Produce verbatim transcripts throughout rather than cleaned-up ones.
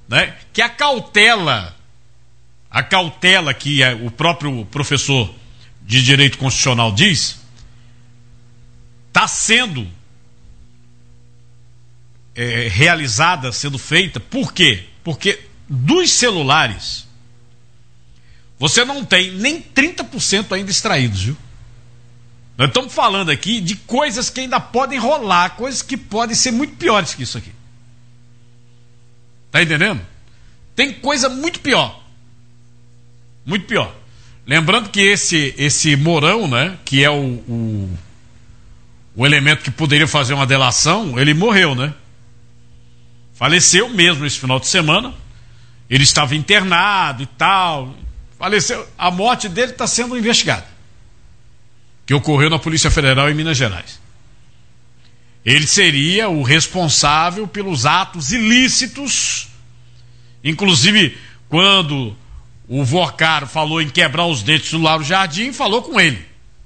né, que a cautela, a cautela que é, o próprio professor de Direito Constitucional diz, está sendo é, realizada, sendo feita. Por quê? Porque dos celulares você não tem nem trinta por cento ainda extraídos, viu? Nós estamos falando aqui de coisas que ainda podem rolar, coisas que podem ser muito piores que isso aqui. Tá entendendo? Tem coisa muito pior. Muito pior. Lembrando que esse, esse Mourão, né, que é o, o, o elemento que poderia fazer uma delação, ele morreu, né? Faleceu mesmo esse final de semana. Ele estava internado e tal. Faleceu. A morte dele está sendo investigada, que ocorreu na Polícia Federal em Minas Gerais. Ele seria o responsável pelos atos ilícitos, inclusive quando o Vorcaro falou em quebrar os dentes do Lauro Jardim, falou com ele,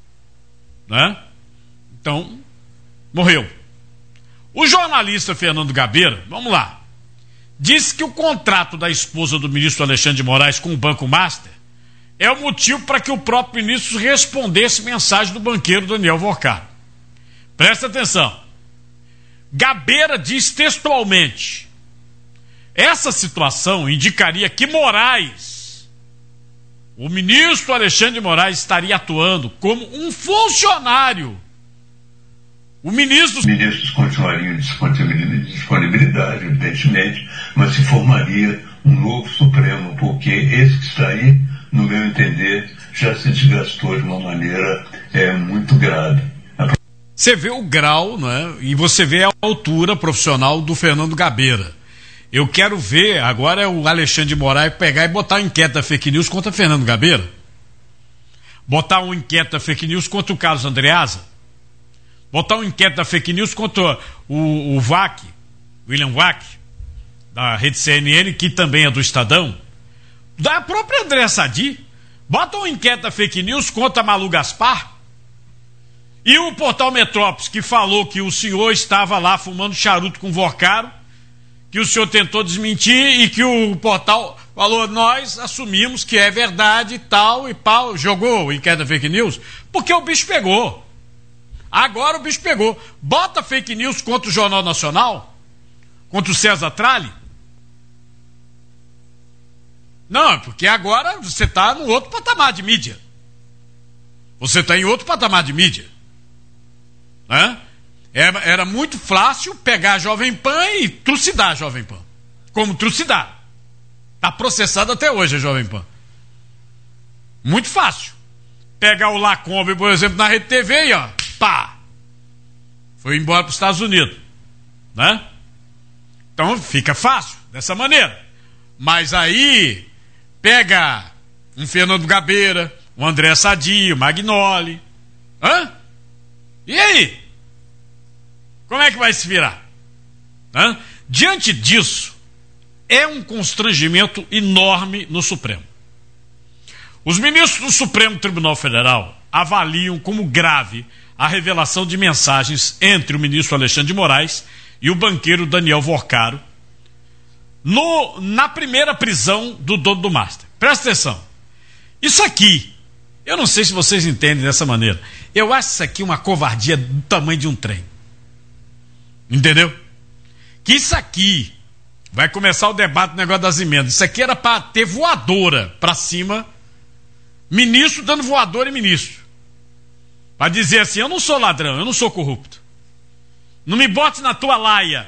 né? Então, morreu. O jornalista Fernando Gabeira, vamos lá, disse que o contrato da esposa do ministro Alexandre de Moraes com o Banco Master é o motivo para que o próprio ministro respondesse mensagem do banqueiro Daniel Vorcaro. Presta atenção. Gabeira diz textualmente: essa situação indicaria que Moraes, o ministro Alexandre de Moraes, estaria atuando como um funcionário. O ministro... Os ministros continuariam em disponibilidade, evidentemente, mas se formaria um novo Supremo, porque esse que está aí, no meu entender, já se desgastou de uma maneira é, muito grave. Você vê o grau, né? E você vê a altura profissional do Fernando Gabeira. Eu quero ver agora o Alexandre de Moraes pegar e botar um inquérito da fake news contra Fernando Gabeira. Botar um inquérito da fake news contra o Carlos Andreasa. Botar um inquérito da fake news contra o, o Vac, William Vac, da rede C N N, que também é do Estadão. Da própria André Sadi. Bota um inquérito da fake news contra Malu Gaspar. E o portal Metrópolis, que falou que o senhor estava lá fumando charuto com Vorcaro, que o senhor tentou desmentir e que o portal falou: nós assumimos que é verdade e tal e pau, jogou o inquérito da fake news, porque o bicho pegou. Agora o bicho pegou. Bota fake news contra o Jornal Nacional, contra o César Tralli. Não, porque agora você está no outro patamar de mídia. Você está em outro patamar de mídia. Né? Era, era muito fácil pegar a Jovem Pan e trucidar a Jovem Pan. Como trucidar. Está processado até hoje a Jovem Pan. Muito fácil. Pegar o Lacombe, por exemplo, na Rede T V e ó, pá! Foi embora para os Estados Unidos. Né? Então fica fácil, dessa maneira. Mas aí pega um Fernando Gabeira, um André Sadi, o Magnoli. Hã? E aí? Como é que vai se virar? Hã? Diante disso, é um constrangimento enorme no Supremo. Os ministros do Supremo Tribunal Federal avaliam como grave a revelação de mensagens entre o ministro Alexandre de Moraes e o banqueiro Daniel Vorcaro no, na primeira prisão do dono do Master. Presta atenção. Isso aqui, eu não sei se vocês entendem dessa maneira, eu acho isso aqui uma covardia do tamanho de um trem. Entendeu? Que isso aqui vai começar o debate do negócio das emendas. Isso aqui era para ter voadora para cima, ministro dando voadora em ministro, para dizer assim: eu não sou ladrão, eu não sou corrupto, não me bote na tua laia.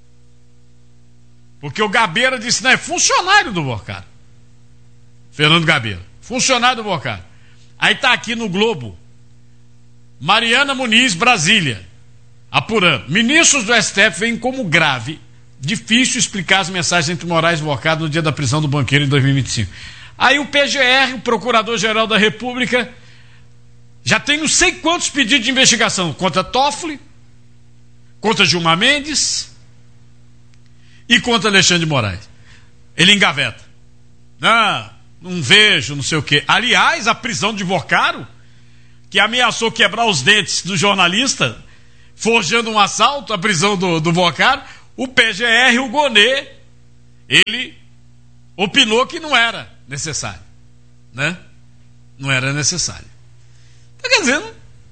Porque o Gabeira disse: não, é funcionário do Vorcaro. Fernando Gabeira, funcionário do Vorcaro. Aí tá aqui no Globo, Mariana Muniz, Brasília, apurando: ministros do S T F veem como grave, difícil explicar as mensagens entre Moraes e Vorcaro no dia da prisão do banqueiro em dois mil e vinte e cinco. Aí o P G R, o Procurador-Geral da República, já tem não sei quantos pedidos de investigação contra Toffoli, contra Gilmar Mendes e contra Alexandre de Moraes. Ele engaveta. Ah, não vejo, não sei o quê. Aliás, a prisão de Vorcaro, que ameaçou quebrar os dentes do jornalista, forjando um assalto, a prisão do, do Vorcaro, o P G R, o Gonê, ele opinou que não era necessário, né? Não era necessário. Então, quer dizer,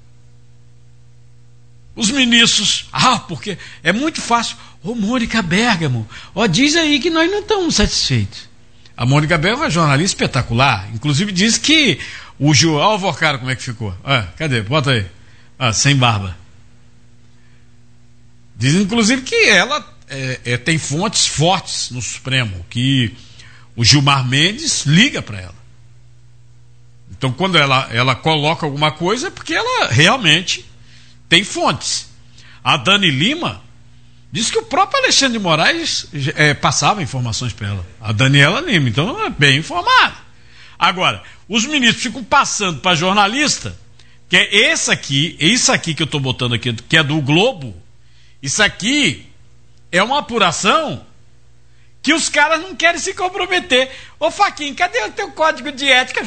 os ministros, ah, porque é muito fácil. Ô, Mônica Bergamo, ó, diz aí que nós não estamos satisfeitos. A Mônica Bergamo é uma jornalista espetacular, inclusive diz que o Ju, ó, o Vorcaro, como é que ficou? Ah, cadê? Bota aí. Ah, sem barba. Diz, inclusive, que ela é, é, tem fontes fortes no Supremo, que o Gilmar Mendes liga para ela. Então, quando ela, ela coloca alguma coisa, é porque ela realmente tem fontes. A Dani Lima diz que o próprio Alexandre de Moraes é, passava informações para ela. A Daniela Lima, então ela é bem informada. Agora, os ministros ficam passando para jornalista, que é esse aqui, isso aqui que eu estou botando aqui, que é do Globo. Isso aqui é uma apuração que os caras não querem se comprometer. Ô, Faquinha, cadê o teu código de ética?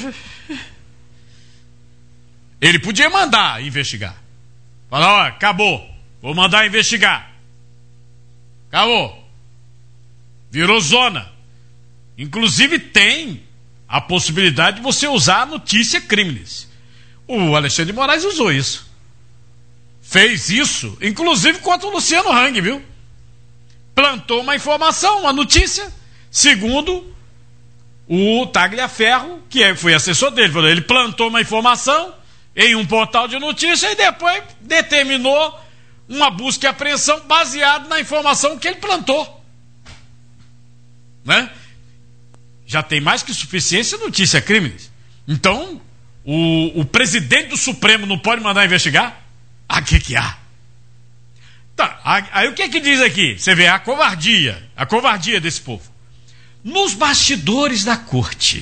Ele podia mandar investigar. Falar, ó, acabou, vou mandar investigar. Acabou. Virou zona. Inclusive tem a possibilidade de você usar a notícia crimes. O Alexandre de Moraes usou isso. Fez isso, inclusive contra o Luciano Hang, viu? Plantou uma informação, uma notícia, segundo o Tagliaferro, que foi assessor dele. Ele plantou uma informação em um portal de notícia e depois determinou uma busca e apreensão baseada na informação que ele plantou. Né? Já tem mais que suficiência notícia crimes. Então, o, o presidente do Supremo não pode mandar investigar? Ah, o que que há? Tá, aí o que que diz aqui? Você vê a covardia, a covardia desse povo. Nos bastidores da corte,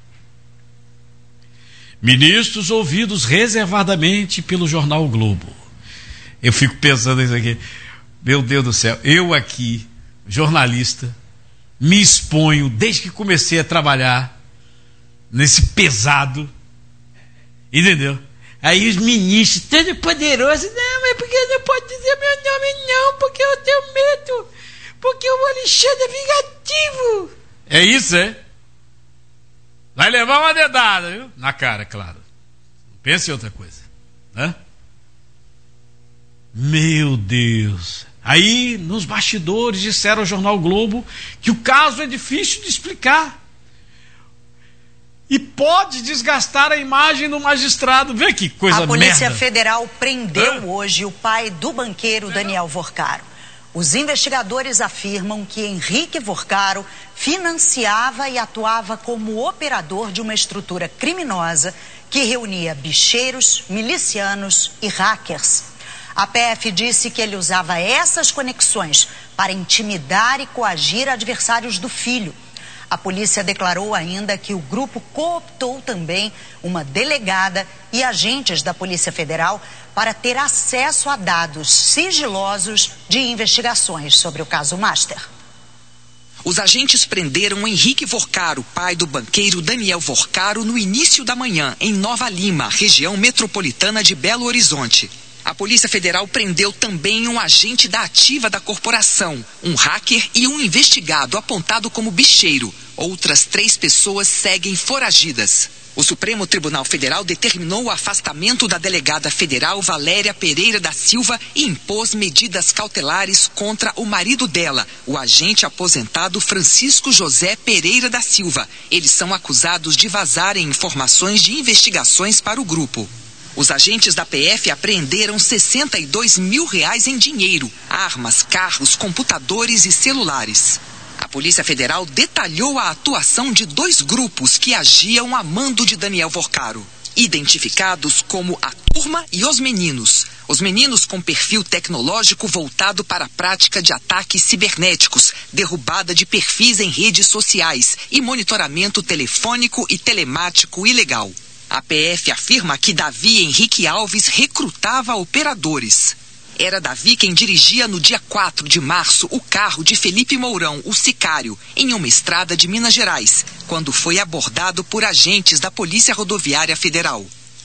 ministros ouvidos reservadamente pelo jornal o Globo. Eu fico pensando nisso aqui. Meu Deus do céu, eu aqui, jornalista, me exponho desde que comecei a trabalhar nesse pesado, entendeu? Aí os ministros, todo poderoso, não, mas porque não pode dizer meu nome não, porque eu tenho medo, porque o Alexandre é vingativo. É isso, é? Vai levar uma dedada, viu? Na cara, claro. Pense em outra coisa, né? Meu Deus. Aí, nos bastidores, disseram ao jornal Globo que o caso é difícil de explicar. E pode desgastar a imagem do magistrado. Vê que coisa merda. A Polícia Federal prendeu Hã? hoje o pai do banqueiro Daniel Vorcaro. Os investigadores afirmam que Henrique Vorcaro financiava e atuava como operador de uma estrutura criminosa que reunia bicheiros, milicianos e hackers. A P F disse que ele usava essas conexões para intimidar e coagir adversários do filho. A polícia declarou ainda que o grupo cooptou também uma delegada e agentes da Polícia Federal para ter acesso a dados sigilosos de investigações sobre o caso Master. Os agentes prenderam Henrique Vorcaro, pai do banqueiro Daniel Vorcaro, no início da manhã, em Nova Lima, região metropolitana de Belo Horizonte. A Polícia Federal prendeu também um agente da ativa da corporação, um hacker e um investigado apontado como bicheiro. Outras três pessoas seguem foragidas. O Supremo Tribunal Federal determinou o afastamento da delegada federal Valéria Pereira da Silva e impôs medidas cautelares contra o marido dela, o agente aposentado Francisco José Pereira da Silva. Eles são acusados de vazarem informações de investigações para o grupo. Os agentes da P F apreenderam sessenta e dois mil reais em dinheiro, armas, carros, computadores e celulares. A Polícia Federal detalhou a atuação de dois grupos que agiam a mando de Daniel Vorcaro, identificados como a Turma e os Meninos. Os meninos com perfil tecnológico voltado para a prática de ataques cibernéticos, derrubada de perfis em redes sociais e monitoramento telefônico e telemático ilegal. A P F afirma que Davi Henrique Alves recrutava operadores. Era Davi quem dirigia no dia quatro de março o carro de Felipe Mourão, o sicário, em uma estrada de Minas Gerais, quando foi abordado por agentes da Polícia Rodoviária Federal.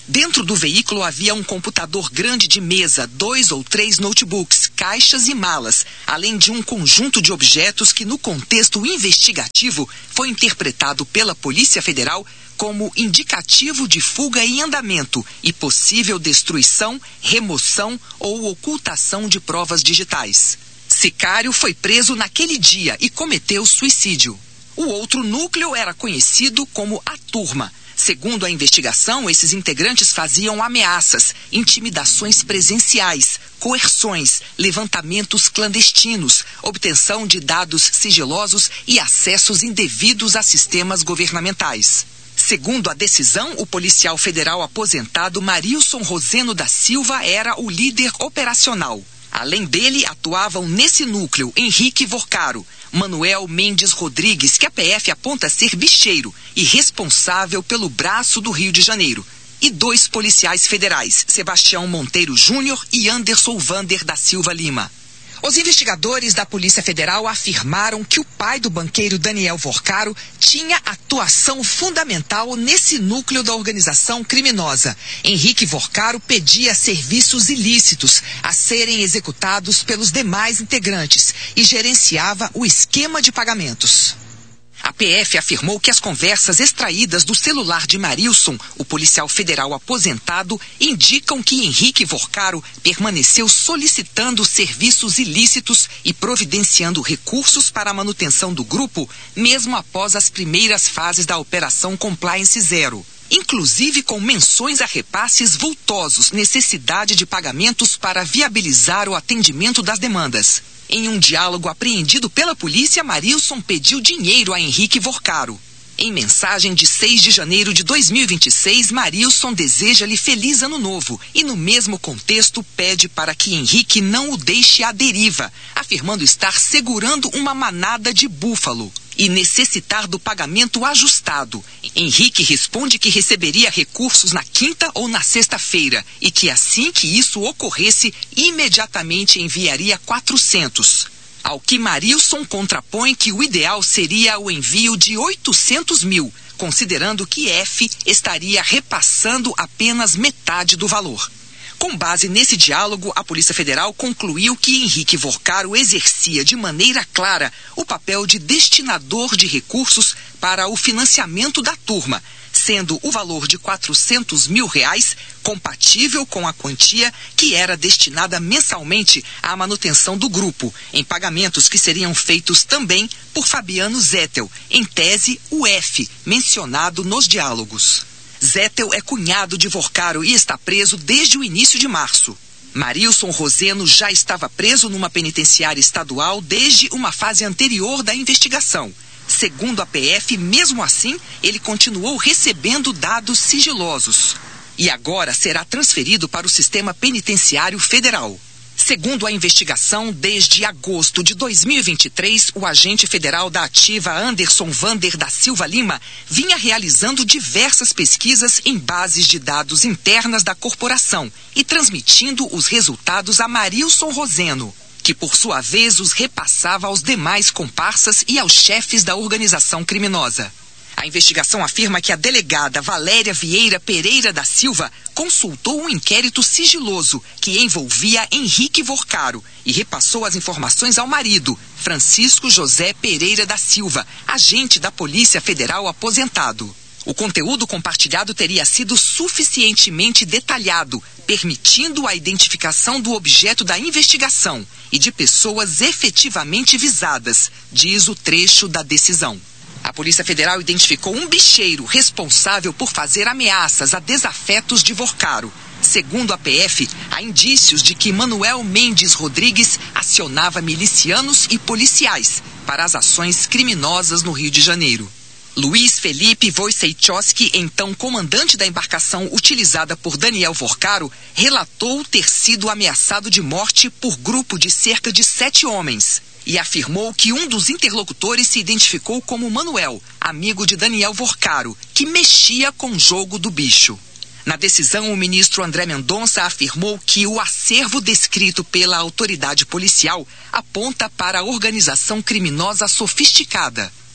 Dentro do veículo havia um computador grande de mesa, dois ou três notebooks, caixas e malas, além de um conjunto de objetos que, no contexto investigativo, foi interpretado pela Polícia Federal como indicativo de fuga em andamento e possível destruição, remoção ou ocultação de provas digitais. Sicário foi preso naquele dia e cometeu suicídio. O outro núcleo era conhecido como a Turma. Segundo a investigação, esses integrantes faziam ameaças, intimidações presenciais, coerções, levantamentos clandestinos, obtenção de dados sigilosos e acessos indevidos a sistemas governamentais. Segundo a decisão, o policial federal aposentado Marilson Roseno da Silva era o líder operacional. Além dele, atuavam nesse núcleo Henrique Vorcaro, Manuel Mendes Rodrigues, que a P F aponta ser bicheiro e responsável pelo braço do Rio de Janeiro, e dois policiais federais, Sebastião Monteiro Júnior e Anderson Vander da Silva Lima. Os investigadores da Polícia Federal afirmaram que o pai do banqueiro Daniel Vorcaro tinha atuação fundamental nesse núcleo da organização criminosa. Henrique Vorcaro pedia serviços ilícitos a serem executados pelos demais integrantes e gerenciava o esquema de pagamentos. A P F afirmou que as conversas extraídas do celular de Marilson, o policial federal aposentado, indicam que Henrique Vorcaro permaneceu solicitando serviços ilícitos e providenciando recursos para a manutenção do grupo, mesmo após as primeiras fases da Operação Compliance Zero, inclusive com menções a repasses vultosos, necessidade de pagamentos para viabilizar o atendimento das demandas. Em um diálogo apreendido pela polícia, Marilson pediu dinheiro a Henrique Vorcaro. Em mensagem de seis de janeiro de dois mil e vinte e seis, Marilson deseja-lhe feliz ano novo e, no mesmo contexto, pede para que Henrique não o deixe à deriva, afirmando estar segurando uma manada de búfalo e necessitar do pagamento ajustado. Henrique responde que receberia recursos na quinta ou na sexta-feira e que, assim que isso ocorresse, imediatamente enviaria quatrocentos. Ao que Marilson contrapõe que o ideal seria o envio de oitocentos mil, considerando que F estaria repassando apenas metade do valor. Com base nesse diálogo, a Polícia Federal concluiu que Henrique Vorcaro exercia de maneira clara o papel de destinador de recursos para o financiamento da turma, sendo o valor de quatrocentos mil reais compatível com a quantia que era destinada mensalmente à manutenção do grupo, em pagamentos que seriam feitos também por Fabiano Zettel, em tese o F, mencionado nos diálogos. Zettel é cunhado de Vorcaro e está preso desde o início de março. Marilson Roseno já estava preso numa penitenciária estadual desde uma fase anterior da investigação. Segundo a P F, mesmo assim, ele continuou recebendo dados sigilosos. E agora será transferido para o sistema penitenciário federal. Segundo a investigação, desde agosto de dois mil e vinte e três, o agente federal da ativa Anderson Vander da Silva Lima vinha realizando diversas pesquisas em bases de dados internas da corporação e transmitindo os resultados a Marilson Roseno, que por sua vez os repassava aos demais comparsas e aos chefes da organização criminosa. A investigação afirma que a delegada Valéria Vieira Pereira da Silva consultou um inquérito sigiloso que envolvia Henrique Vorcaro e repassou as informações ao marido, Francisco José Pereira da Silva, agente da Polícia Federal aposentado. O conteúdo compartilhado teria sido suficientemente detalhado, permitindo a identificação do objeto da investigação e de pessoas efetivamente visadas, diz o trecho da decisão. A Polícia Federal identificou um bicheiro responsável por fazer ameaças a desafetos de Vorcaro. Segundo a P F, há indícios de que Manuel Mendes Rodrigues acionava milicianos e policiais para as ações criminosas no Rio de Janeiro. Luiz Felipe Wojciechowski, então comandante da embarcação utilizada por Daniel Vorcaro, relatou ter sido ameaçado de morte por grupo de cerca de sete homens e afirmou que um dos interlocutores se identificou como Manuel, amigo de Daniel Vorcaro, que mexia com o jogo do bicho. Na decisão, o ministro André Mendonça afirmou que o acervo descrito pela autoridade policial aponta para a organização criminosa sofisticada.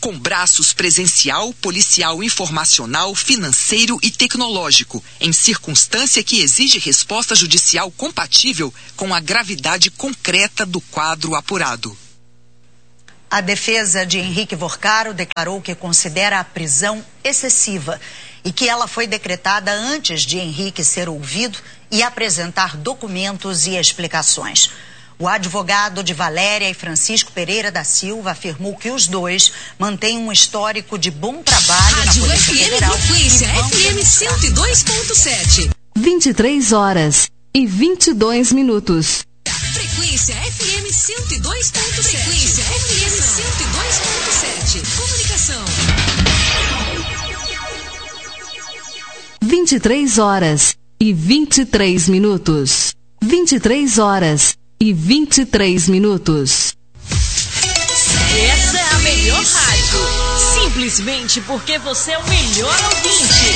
com braços presencial, policial, informacional, financeiro e tecnológico, em circunstância que exige resposta judicial compatível com a gravidade concreta do quadro apurado. A defesa de Henrique Vorcaro declarou que considera a prisão excessiva e que ela foi decretada antes de Henrique ser ouvido e apresentar documentos e explicações. O advogado de Valéria e Francisco Pereira da Silva afirmou que os dois mantêm um histórico de bom trabalho Rádio na Polícia F M Federal. Frequência F M cento e dois ponto sete. vinte e três horas e vinte e dois minutos. Frequência F M cento e dois ponto sete. Frequência F M cento e dois ponto sete. Comunicação. vinte e três horas e vinte e três minutos. vinte e três horas e vinte e três minutos. Essa é a melhor rádio. Simplesmente porque você é o melhor ouvinte.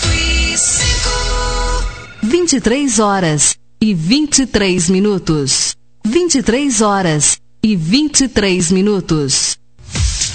vinte e três horas e vinte e três minutos. vinte e três horas e vinte e três minutos.